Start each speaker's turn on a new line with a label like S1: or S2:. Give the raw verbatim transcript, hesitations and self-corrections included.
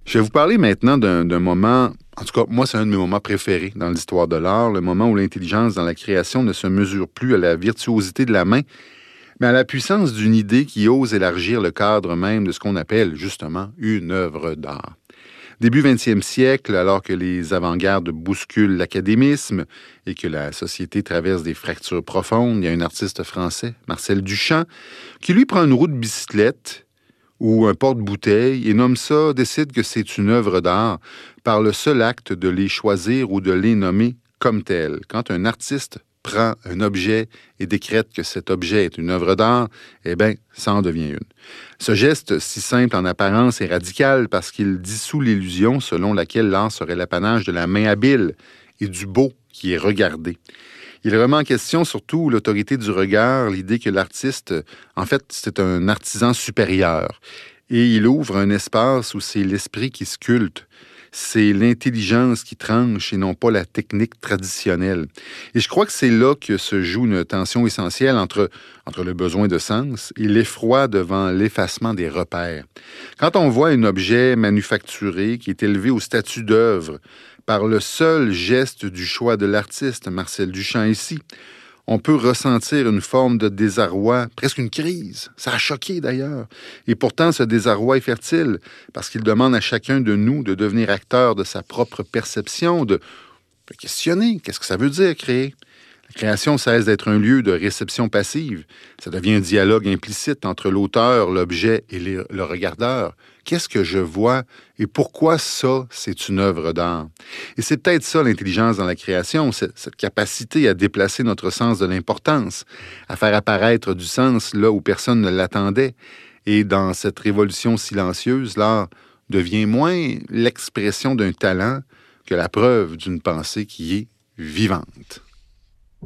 S1: Je vais vous parler maintenant d'un, d'un moment, en tout cas, moi, c'est un de mes moments préférés dans l'histoire de l'art, le moment où l'intelligence dans la création ne se mesure plus à la virtuosité de la main, mais à la puissance d'une idée qui ose élargir le cadre même de ce qu'on appelle, justement, une œuvre d'art. Début vingtième siècle, alors que les avant-gardes bousculent l'académisme et que la société traverse des fractures profondes, il y a un artiste français, Marcel Duchamp, qui lui prend une roue de bicyclette ou un porte-bouteille et nomme ça, décide que c'est une œuvre d'art par le seul acte de les choisir ou de les nommer comme tels. Quand un artiste prend un objet et décrète que cet objet est une œuvre d'art, eh bien, ça en devient une. Ce geste, si simple en apparence, est radical parce qu'il dissout l'illusion selon laquelle l'art serait l'apanage de la main habile et du beau qui est regardé. Il remet en question surtout l'autorité du regard, l'idée que l'artiste, en fait, c'est un artisan supérieur. Et il ouvre un espace où c'est l'esprit qui sculpte. C'est l'intelligence qui tranche et non pas la technique traditionnelle. Et je crois que c'est là que se joue une tension essentielle entre, entre le besoin de sens et l'effroi devant l'effacement des repères. Quand on voit un objet manufacturé qui est élevé au statut d'œuvre par le seul geste du choix de l'artiste, Marcel Duchamp ici, on peut ressentir une forme de désarroi, presque une crise. Ça a choqué d'ailleurs. Et pourtant, ce désarroi est fertile parce qu'il demande à chacun de nous de devenir acteur de sa propre perception, de, de questionner qu'est-ce que ça veut dire créer. La création cesse d'être un lieu de réception passive. Ça devient un dialogue implicite entre l'auteur, l'objet et les, le regardeur. Qu'est-ce que je vois et pourquoi ça, c'est une œuvre d'art? Et c'est peut-être ça l'intelligence dans la création, cette, cette capacité à déplacer notre sens de l'importance, à faire apparaître du sens là où personne ne l'attendait. Et dans cette révolution silencieuse, l'art devient moins l'expression d'un talent que la preuve d'une pensée qui est vivante.